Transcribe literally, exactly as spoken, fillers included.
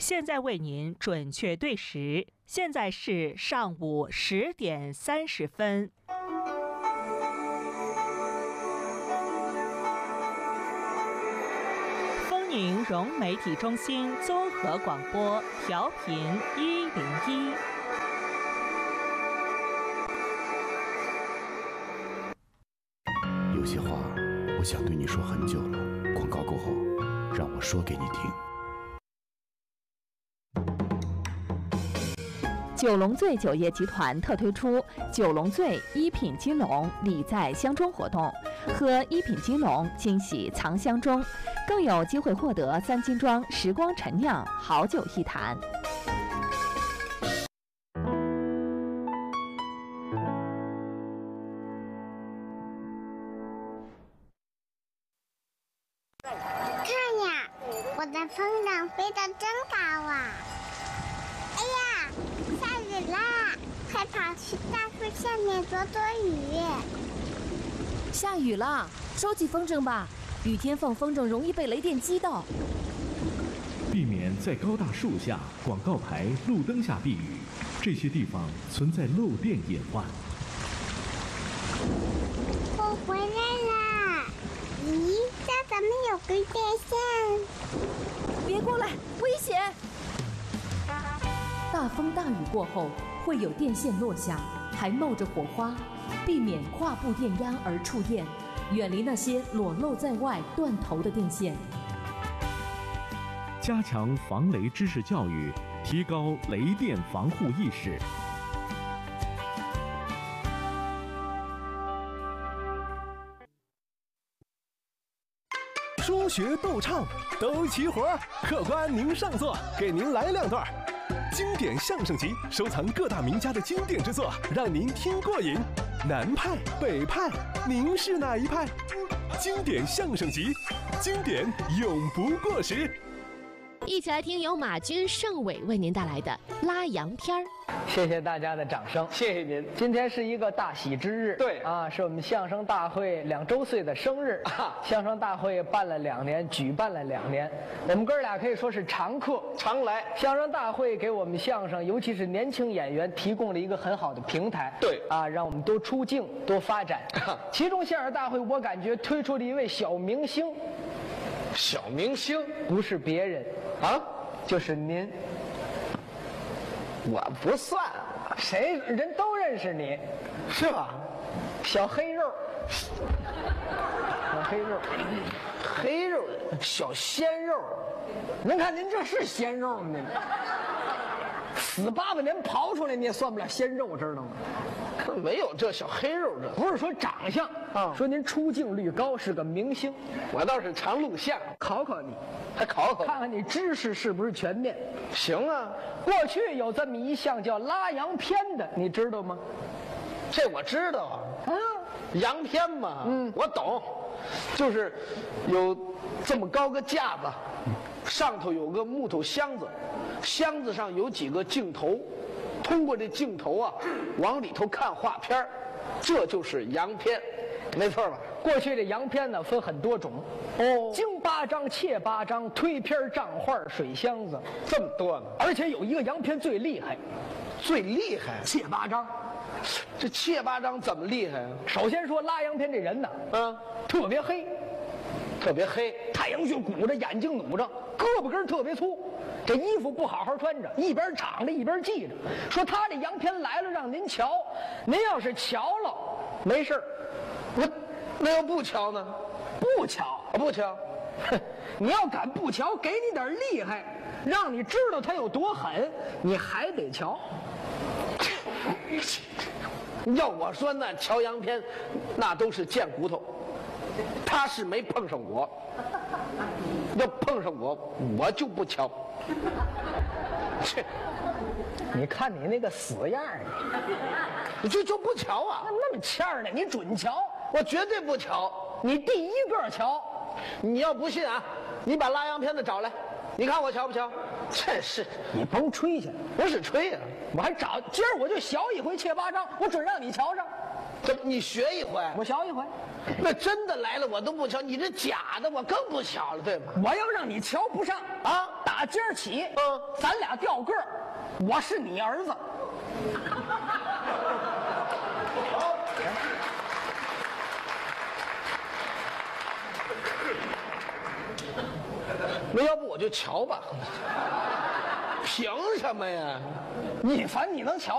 现在为您准确对时，现在是上午十点三十分。丰宁融媒体中心综合广播调频一零一。 有些话我想对你说很久了，广告过后，让我说给你听。 九龙醉酒业集团特推出九龙醉一品金龙礼在箱中活动，喝一品金龙惊喜藏箱中，更有机会获得三金庄时光陈酿好酒一坛。 看呀，我的风筝飞得真高啊！哎呀，下雨啦！快跑去大树下面躲躲雨。 下雨了，收起风筝吧，雨天放风筝容易被雷电击到。 避免在高大树下、广告牌、路灯下避雨，这些地方存在漏电隐患。 我回来啦！咦，这怎么有根电线？ 别过来，危险！大风大雨过后会有电线落下，还冒着火花，避免跨步电压而触电，远离那些裸露在外、断头的电线。 加强防雷知识教育，提高雷电防护意识。 说学逗唱都齐活，客官您上座，给您来两段。经典相声集，收藏各大名家的经典之作，让您听过瘾。南派、北派，您是哪一派？经典相声集，经典永不过时。 一起来听由马军、盛伟为您带来的拉洋片儿。 谢谢大家的掌声， 谢谢您。 今天是一个大喜之日， 对啊，是我们相声大会两周岁的生日。啊、相声大会办了两年，举办了两年，我们哥俩可以说是常客， 常来。 相声大会给我们相声，尤其是年轻演员提供了一个很好的平台。 对啊，让我们多出镜，多发展。啊、其中相声大会，我感觉推出了一位小明星。 小明星不是别人啊，就是您。 我不算， 谁人都认识你， 是吧？ 小黑肉，小黑肉， 黑肉，小鲜肉。 您看您这是鲜肉吗？您死八百年刨出来，你也算不了鲜肉，知道吗？ 没有这小黑肉这， 不是说长相啊，说您出镜率高，是个明星。 我倒是常录像， 考考你， 还考考， 看看你知识是不是全面。 行啊， 过去有这么一项叫拉洋片的，你知道吗？ 这我知道啊，啊，洋片嘛，嗯，我懂，就是有这么高个架子，上头有个木头箱子，箱子上有几个镜头。通过这镜头啊，往里头看画片，这就是洋片，没错吧？ 过去这洋片呢分很多种，哦，京八张、切八张、推片、账画、水箱子， 这么多呢。 而且有一个洋片最厉害， 最厉害， 切八张。 这切八张怎么厉害啊？ 首先说拉洋片这人呢， 嗯， 特别黑， 特别黑， 太阳穴鼓着，眼睛努着，胳膊根特别粗。这衣服不好好穿着，一边敞着一边系着。说他这洋片来了，让您瞧，您要是瞧了，没事儿。 我那要不瞧呢？ 不瞧， 不瞧。 你要敢不瞧，给你点厉害，让你知道他有多狠，你还得瞧。 要我说那瞧洋片，那都是贱骨头。他是没碰上我，要碰上我，我就不瞧。 切，你看你那个死样儿， 你就就不瞧啊？ 那那么欠儿呢？你准瞧， 我绝对不瞧。 你第一个瞧。 你要不信啊，你把拉洋片的找来，你看我瞧不瞧？真是， 你甭吹去， 不是吹啊， 我还找今儿我就学一回切八张，我准让你瞧上。 这你学一回， 我学一回。 那真的来了我都不瞧，你这假的我更不瞧了，对吧？ 我要让你瞧不上啊， 打打今儿起，嗯，咱俩调个儿，我是你儿子。 那要不我就瞧吧。凭什么呀？ 你反正你能瞧